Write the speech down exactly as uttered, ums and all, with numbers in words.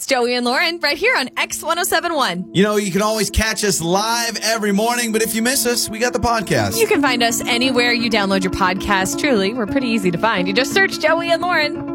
It's Joey and Lauren right here on X one oh seven one. You know, you can always catch us live every morning, but if you miss us, we got the podcast. You can find us anywhere you download your podcast. Truly, we're pretty easy to find. You just search Joey and Lauren.